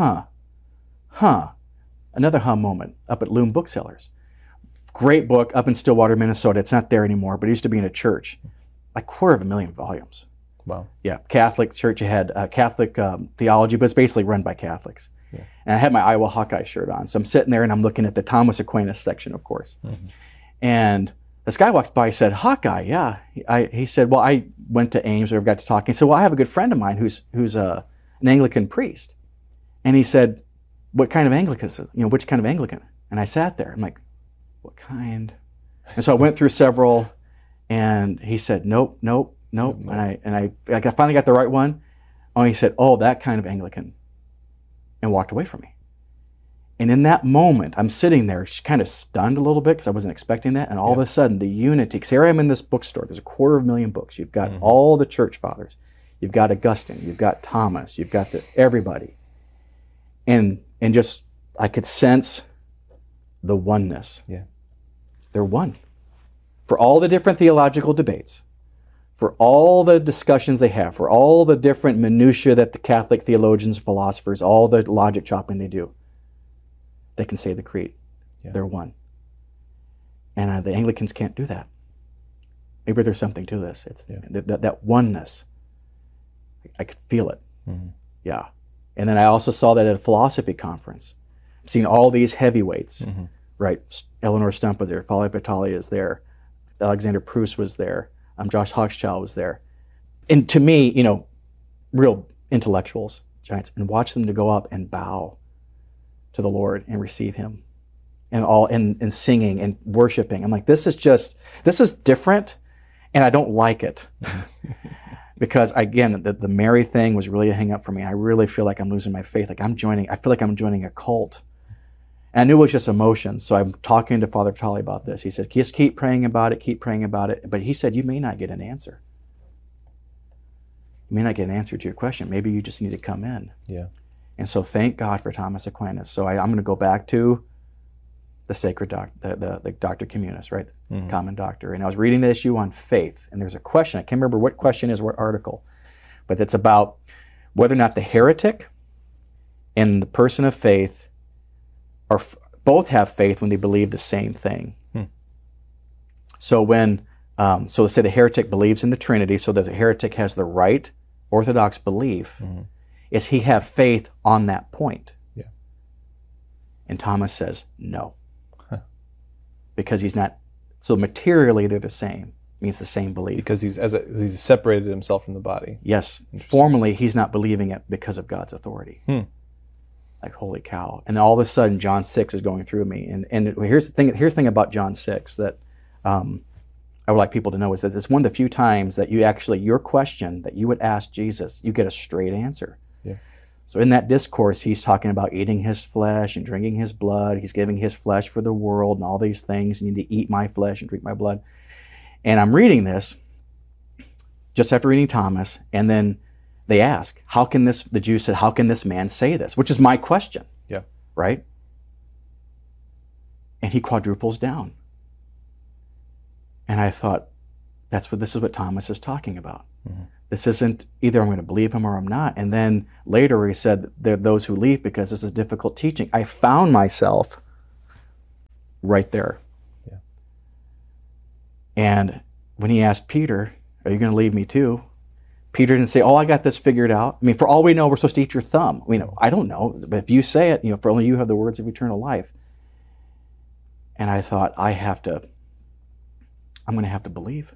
Another moment up at Loom Booksellers. Great book up in Stillwater, Minnesota. It's not there anymore, but it used to be in a church. Like 250,000 volumes. Wow. Yeah, Catholic church. It had Catholic theology, but it's basically run by Catholics. Yeah. And I had my Iowa Hawkeye shirt on. So I'm sitting there and I'm looking at the Thomas Aquinas section, of course. And this guy walks by and said, Hawkeye, yeah. He said, well, I went to Ames or got to talk. He said, well, I have a good friend of mine who's an Anglican priest. And he said, what kind of Anglicanism? Which kind of Anglican? And I sat there. I'm like, what kind? And so I went through several, and he said, nope. And I finally got the right one. And he said, oh, that kind of Anglican, and walked away from me. And in that moment, I'm sitting there kind of stunned a little bit because I wasn't expecting that. And all of a sudden, the unity, because here I am in this bookstore. There's 250,000 books. You've got all the church fathers. You've got Augustine. You've got Thomas. You've got everybody. And just, I could sense the oneness. Yeah. They're one. For all the different theological debates, for all the discussions they have, for all the different minutiae that the Catholic theologians, philosophers, all the logic chopping they do, they can say the creed. Yeah. They're one. And the Anglicans can't do that. Maybe there's something to this. It's that oneness. I could feel it. Yeah. And then I also saw that at a philosophy conference. I've seen all these heavyweights, right? Eleanor Stump was there, Father Vitali is there, Alexander Proust was there, Josh Hochschild was there. And to me, real intellectuals, giants, and watch them to go up and bow to the Lord and receive Him, and singing and worshiping. I'm like, this is different, and I don't like it. Because again, the Mary thing was really a hang up for me. I really feel like I'm losing my faith. I feel like I'm joining a cult. And I knew it was just emotion. So I'm talking to Father Vitali about this. He said, just keep praying about it. But he said, you may not get an answer. You may not get an answer to your question. Maybe you just need to come in. Yeah. And so thank God for Thomas Aquinas. So I'm going to go back to the sacred the Doctor Communis, right? Common Doctor. And I was reading the issue on faith, and there's a question. I can't remember what question is what article, but it's about whether or not the heretic and the person of faith both have faith when they believe the same thing. So let's say the heretic believes in the Trinity, so that the heretic has the right Orthodox belief. Is he have faith on that point? Yeah. And Thomas says no. Because he's not, so materially they're the same. It means the same belief. Because he's separated himself from the body. Yes. Formally, he's not believing it because of God's authority. Like, holy cow. And all of a sudden, John 6 is going through me. And here's the thing about John 6 that I would like people to know is that it's one of the few times that your question that you would ask Jesus, you get a straight answer. Yeah. So in that discourse, he's talking about eating his flesh and drinking his blood. He's giving his flesh for the world and all these things. You need to eat my flesh and drink my blood. And I'm reading this just after reading Thomas, and then they ask, the Jews said, how can this man say this? Which is my question. Yeah. Right? and he quadruples down. And I thought, this is what Thomas is talking about. Mm-hmm. This isn't either I'm going to believe him or I'm not. And then later he said, there are those who leave because this is difficult teaching. I found myself right there. Yeah. And when he asked Peter, are you going to leave me too? Peter didn't say, I got this figured out. I mean, for all we know, we're supposed to eat your thumb. I don't know, but if you say it, for only you have the words of eternal life. And I thought, I'm going to have to believe.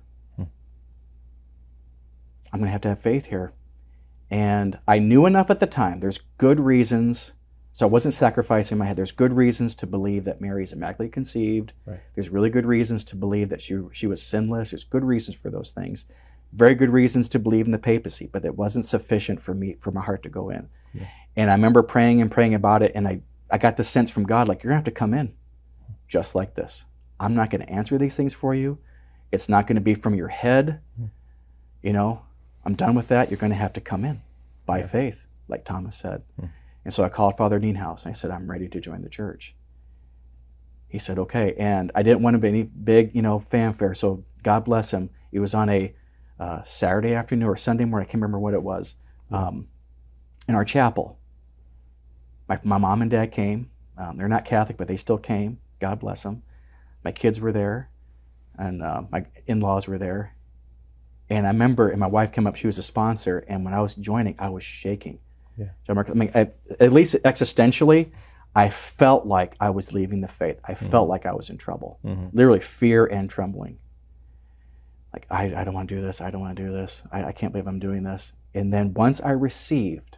I'm going to have faith here. And I knew enough at the time. There's good reasons. So I wasn't sacrificing my head. There's good reasons to believe that Mary's immaculately conceived. Right. There's really good reasons to believe that she was sinless. There's good reasons for those things. Very good reasons to believe in the papacy, but it wasn't sufficient for my heart to go in. Yeah. And I remember praying about it, and I got the sense from God, like, you're going to have to come in just like this. I'm not going to answer these things for you. It's not going to be from your head. I'm done with that. You're going to have to come in by faith, like Thomas said. And so I called Father Nienhuis, and I said, I'm ready to join the church. He said, okay. And I didn't want to be any big, fanfare, so God bless him. It was on a Saturday afternoon or Sunday morning, I can't remember what it was, in our chapel. My mom and dad came. They're not Catholic, but they still came. God bless them. My kids were there, and my in-laws were there. And I remember, and my wife came up, she was a sponsor, and when I was joining, I was shaking. Yeah. At least existentially, I felt like I was leaving the faith. I felt like I was in trouble. Literally fear and trembling. Like, I don't want to do this, I don't want to do this, I can't believe I'm doing this. And then once I received,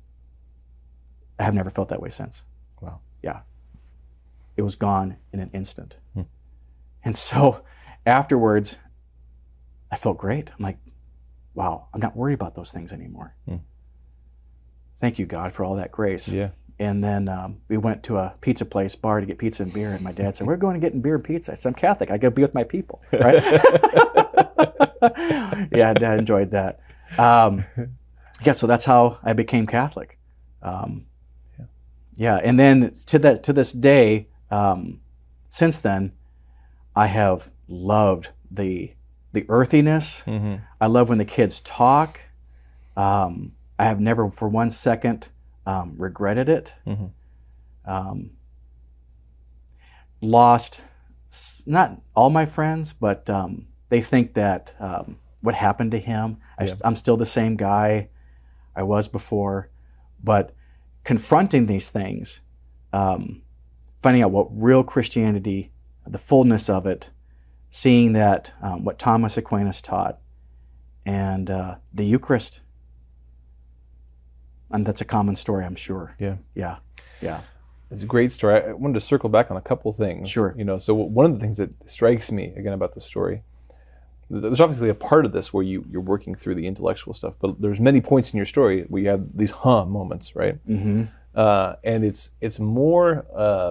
I have never felt that way since. Wow. Yeah. It was gone in an instant. And so afterwards, I felt great. I'm like, wow, I'm not worried about those things anymore. Thank you, God, for all that grace. Yeah. And then we went to a pizza place, bar, to get pizza and beer. And my dad said, we're going to get beer and pizza. I said, I'm Catholic. I got to be with my people. Right? Yeah, Dad enjoyed that. So that's how I became Catholic. Yeah. And then to this day, since then, I have loved the earthiness. I love when the kids talk. I have never for 1 second regretted it. Lost not all my friends, but they think that what happened to him, I'm still the same guy I was before. But confronting these things, finding out what real Christianity, the fullness of it, seeing that what Thomas Aquinas taught, and the Eucharist. And that's a common story, I'm sure. Yeah. It's a great story. I wanted to circle back on a couple things. Sure. So one of the things that strikes me, again, about the story, there's obviously a part of this where you're working through the intellectual stuff, but there's many points in your story where you have these moments, right? And it's more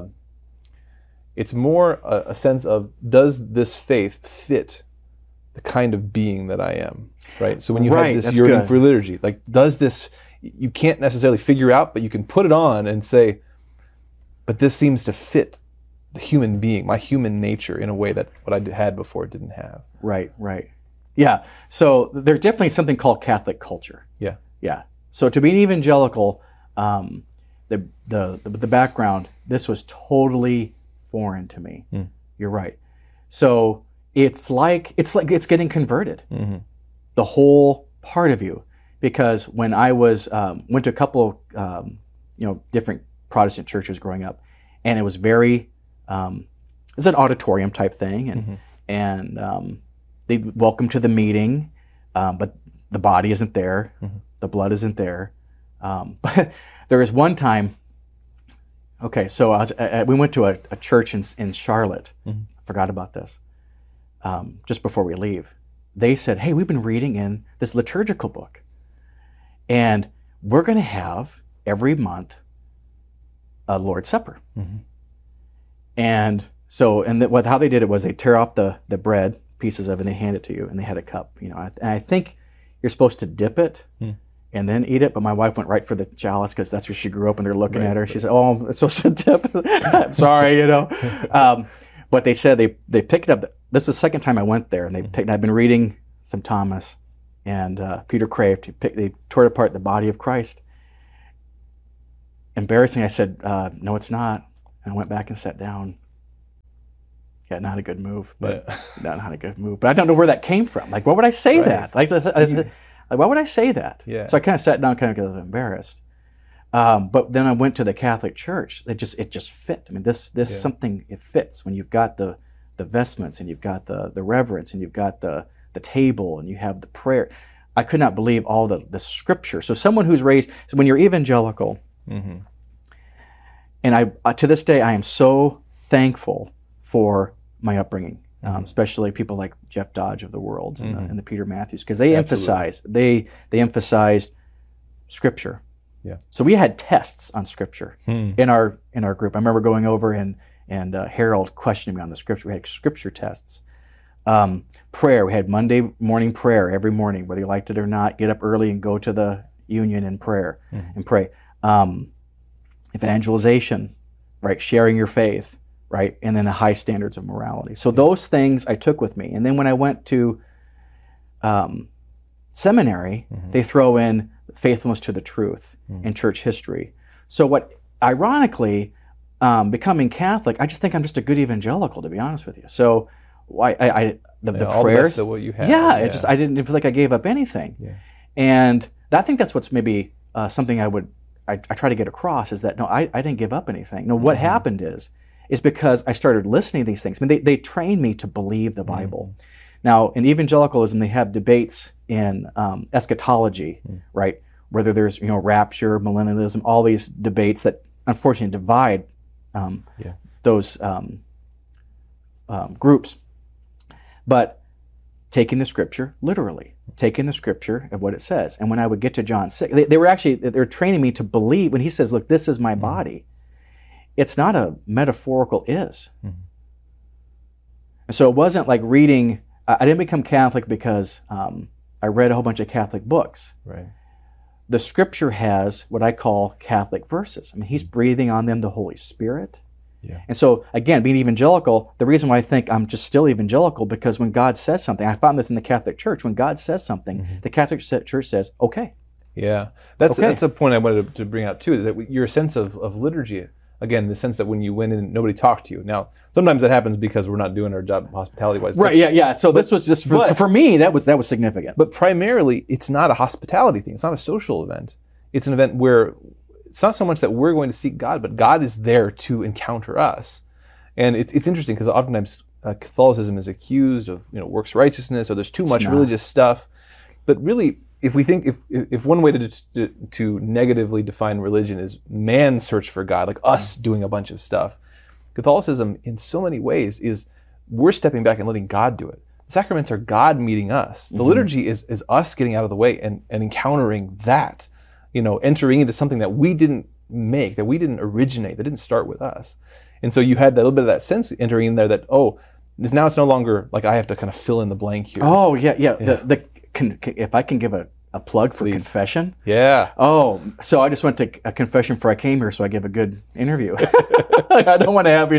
a sense of, does this faith fit the kind of being that I am, right? So when you have this yearning for liturgy, like, does this, you can't necessarily figure out, but you can put it on and say, but this seems to fit the human being, my human nature, in a way that what I had before didn't have. Right. Yeah. So there's definitely something called Catholic culture. Yeah. So to be an evangelical, the background, this was totally foreign to me. You're right. So it's like getting converted. The whole part of you. Because when I was went to a couple of different Protestant churches growing up, and it was very it's an auditorium type thing, and they welcome to the meeting, but the body isn't there, the blood isn't there. But there was one time. Okay, so we went to a church in Charlotte. I forgot about this. Just before we leave, they said, "Hey, we've been reading in this liturgical book. And we're going to have every month a Lord's Supper." And so, how they did it was they tear off the bread pieces of it and they hand it to you, and they had a cup, and I think you're supposed to dip it and then eat it. But my wife went right for the chalice because that's where she grew up, and they're looking at her. She said, "Oh, I'm supposed to dip." I'm sorry, you know. But they said they picked it up. This is the second time I went there, and I've been reading some Thomas and Peter Kraft. They tore apart the body of Christ. Embarrassing, I said, "No, it's not." And I went back and sat down. Yeah, not a good move, but not a good move. But I don't know where that came from. Like, why would I say that? Like, why would I say that? Yeah. So I kind of sat down, kind of because I was embarrassed. But then I went to the Catholic Church. It just fit. I mean, this something, it fits when you've got the vestments and you've got the reverence and you've got the table and you have the prayer. I could not believe all the scripture. So someone who's raised, so when you're evangelical, and I to this day I am so thankful for my upbringing, especially people like Jeff Dodge of the world and the Peter Matthews, because they emphasized scripture. Yeah. So we had tests on scripture in our group. I remember going over and Harold questioning me on the scripture. We had scripture tests. Prayer. We had Monday morning prayer every morning, whether you liked it or not. Get up early and go to the union and pray. Evangelization, right? Sharing your faith, right? And then the high standards of morality. So those things I took with me. And then when I went to seminary, they throw in faithfulness to the truth and church history. So what, ironically, becoming Catholic, I just think I'm just a good evangelical, to be honest with you. So the all prayers, the best of what you had. I didn't feel like I gave up anything. Yeah. And I think that's what's maybe something I try to get across, is that no, I didn't give up anything. No, what happened is because I started listening to these things. I mean, they trained me to believe the Bible. Now, in evangelicalism, they have debates in eschatology, right? Whether there's rapture, millennialism, all these debates that unfortunately divide those groups. But taking the scripture literally, taking the scripture of what it says. And when I would get to John 6, they were training me to believe when he says, "Look, this is my body." It's not a metaphorical is. And so it wasn't like reading. I didn't become Catholic because I read a whole bunch of Catholic books. Right. The scripture has what I call Catholic verses. I mean, he's breathing on them the Holy Spirit. Yeah. And so, again, being evangelical, the reason why I think I'm just still evangelical, because when God says something, I found this in the Catholic Church, when God says something, the Catholic Church says, okay. Yeah. That's a point I wanted to bring out too, that your sense of liturgy, again, the sense that when you went in, nobody talked to you. Now, sometimes that happens because we're not doing our job hospitality-wise. Right, yeah. So this was just, for me, that was significant. But primarily, it's not a hospitality thing. It's not a social event. It's an event where it's not so much that we're going to seek God, but God is there to encounter us. And it's interesting because oftentimes Catholicism is accused of works righteousness, or there's too much religious stuff. But really, if we think if one way to negatively define religion is man's search for God, like us doing a bunch of stuff, Catholicism in so many ways is we're stepping back and letting God do it. The sacraments are God meeting us. The liturgy is us getting out of the way and encountering that, entering into something that we didn't make, that we didn't originate, that didn't start with us. And so you had that little bit of that sense entering in there that, now it's no longer like I have to kind of fill in the blank here. Oh, yeah. If I can give a plug for confession. Yeah. Oh, so I just went to a confession before I came here, so I give a good interview. I don't want to have,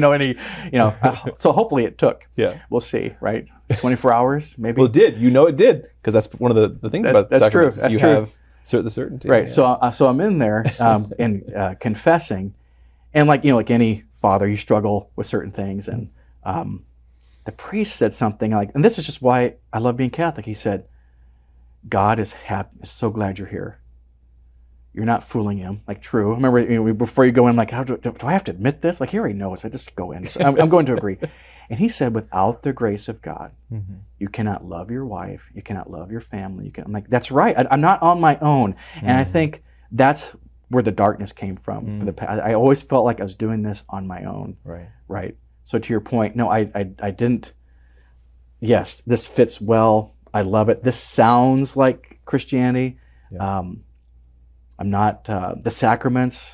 so hopefully it took. Yeah. We'll see, right? 24 hours, maybe? Well, it did. It did. Because that's one of the things about that's sacraments. True. That's you true. have the certainty. Right. Yeah. So I'm in there and confessing. And like any father, you struggle with certain things. And the priest said something like, and this is just why I love being Catholic. He said, "God is happy, so glad you're here. You're not fooling him." Like, true. I remember before you go in, like, do I have to admit this? Like, he already knows. I just go in. So I'm going to agree. And he said, without the grace of God, you cannot love your wife. You cannot love your family. I'm like, that's right. I'm not on my own. And I think that's where the darkness came from. I always felt like I was doing this on my own. Right. So to your point, no, I didn't. Yes, this fits well. I love it. This sounds like Christianity. Yeah. I'm not the sacraments.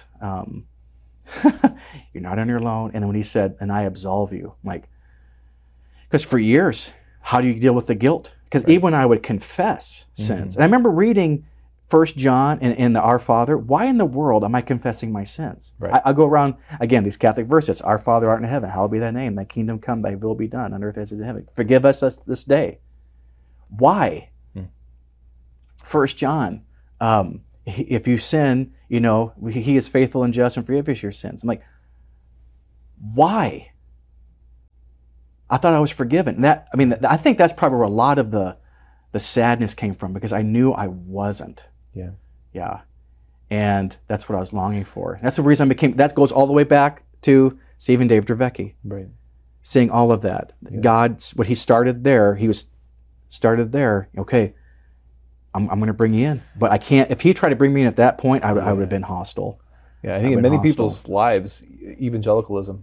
You're not on your own. And then when he said, "And I absolve you," I'm like, because for years, how do you deal with the guilt? Because even when I would confess sins, and I remember reading 1 John and the Our Father, why in the world am I confessing my sins? Right. I go around, again, these Catholic verses, Our Father art in heaven, hallowed be thy name, thy kingdom come, thy will be done on earth as it is in heaven. Forgive us this day. Why? 1 John, if you sin, he is faithful and just and forgive us your sins. I'm like, why? I thought I was forgiven. I think that's probably where a lot of the sadness came from, because I knew I wasn't. Yeah. Yeah. And that's what I was longing for. That's the reason that goes all the way back to Stephen Dave Dravecki. Right. Seeing all of that. Yeah. God's, what he started there, okay, I'm going to bring you in. But I can't, if he tried to bring me in at that point, I would have been hostile. Yeah, I think in many people's lives, evangelicalism,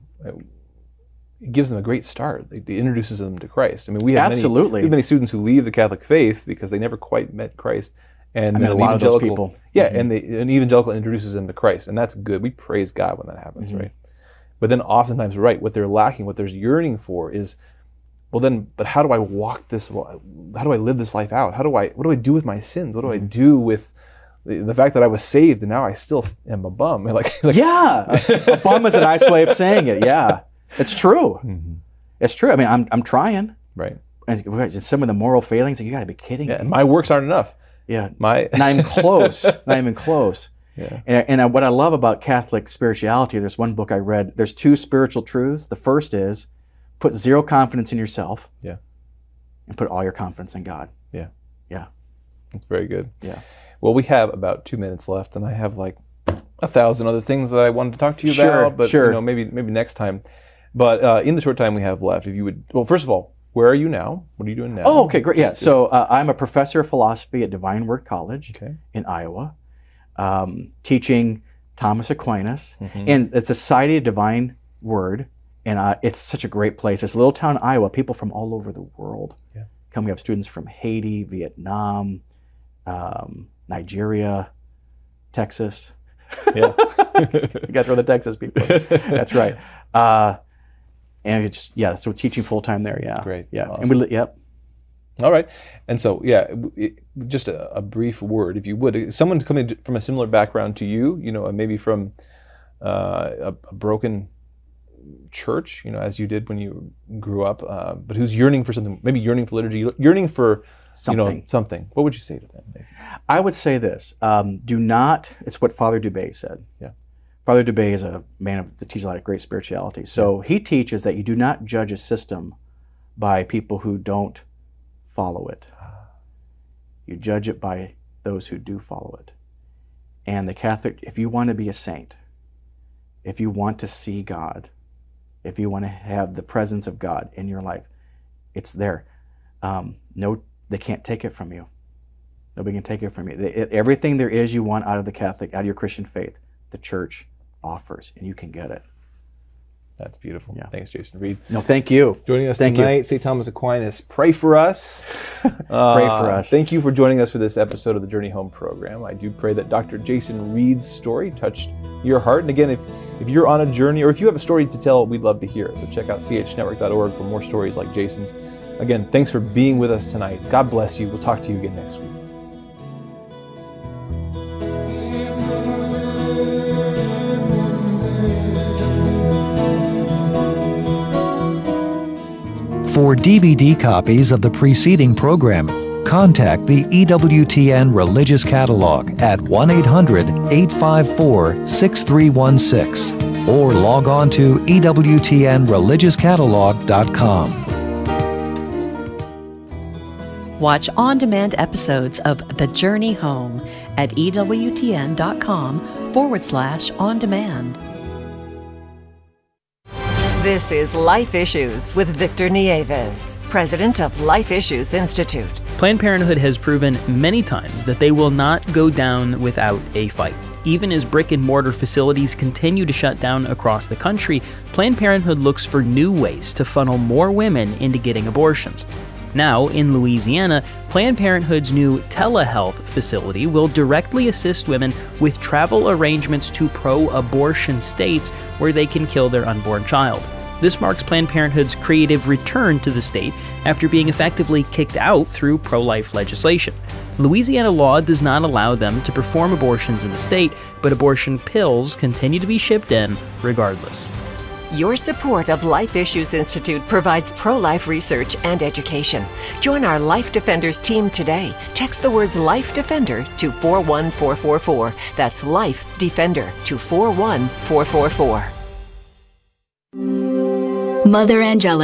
it gives them a great start. It introduces them to Christ. I mean, we have many students who leave the Catholic faith because they never quite met Christ. And I mean, a lot of those people. Yeah, and an evangelical introduces them to Christ, and that's good. We praise God when that happens, right? But then oftentimes, right, what they're lacking, what they're yearning for is, but how do I walk this? How do I live this life out? What do I do with my sins? What do I do with the fact that I was saved and now I still am a bum? Yeah, a bum is a nice way of saying it. Yeah, it's true. It's true. I mean, I'm trying. Right. And some of the moral failings, you got to be kidding me. And my works aren't enough. Yeah, not even close. Not even close. Yeah. And what I love about Catholic spirituality, there's one book I read. There's 2 spiritual truths. The first is put 0 confidence in yourself. Yeah. And put all your confidence in God. Yeah. Yeah. That's very good. Yeah. Well, we have about 2 minutes left, and I have like 1,000 other things that I wanted to talk to you about. But maybe next time. But in the short time we have left, if you would, well, first of all, where are you now? What are you doing now? Oh, okay, great. Yeah, so I'm a professor of philosophy at Divine Word College in Iowa, teaching Thomas Aquinas, and it's a Society of Divine Word, and it's such a great place. It's a little town in Iowa. People from all over the world come. We have students from Haiti, Vietnam, Nigeria, Texas. Yeah, you got to throw the Texas people. That's right. And it's so teaching full time there. Yeah, great. Yeah, awesome. And all right, and so just a brief word, if you would. Someone coming from a similar background to you, maybe from a broken church, as you did when you grew up, but who's yearning for something, maybe yearning for liturgy, yearning for something. What would you say to them? Maybe? I would say this: do not. It's what Father Dubé said. Yeah. Father Dubé is a man that teaches a lot of great spirituality. So he teaches that you do not judge a system by people who don't follow it. You judge it by those who do follow it. And the Catholic, if you want to be a saint, if you want to see God, if you want to have the presence of God in your life, it's there. They can't take it from you. Nobody can take it from you. Everything there is you want out of out of your Christian faith, the Church offers, and you can get it. That's beautiful. Yeah. Thanks, Jason Reed. No, thank you. Joining us tonight, St. Thomas Aquinas. Pray for us. Pray for us. Thank you for joining us for this episode of the Journey Home program. I do pray that Dr. Jason Reed's story touched your heart. And again, if you're on a journey or if you have a story to tell, we'd love to hear it. So check out chnetwork.org for more stories like Jason's. Again, thanks for being with us tonight. God bless you. We'll talk to you again next week. For DVD copies of the preceding program, contact the EWTN Religious Catalog at 1-800-854-6316 or log on to EWTNReligiousCatalog.com. Watch on-demand episodes of The Journey Home at EWTN.com/on-demand. This is Life Issues with Victor Nieves, president of Life Issues Institute. Planned Parenthood has proven many times that they will not go down without a fight. Even as brick-and-mortar facilities continue to shut down across the country, Planned Parenthood looks for new ways to funnel more women into getting abortions. Now, in Louisiana, Planned Parenthood's new telehealth facility will directly assist women with travel arrangements to pro-abortion states where they can kill their unborn child. This marks Planned Parenthood's creative return to the state after being effectively kicked out through pro-life legislation. Louisiana law does not allow them to perform abortions in the state, but abortion pills continue to be shipped in regardless. Your support of Life Issues Institute provides pro-life research and education. Join our Life Defenders team today. Text the words Life Defender to 41444. That's Life Defender to 41444. Mother Angelica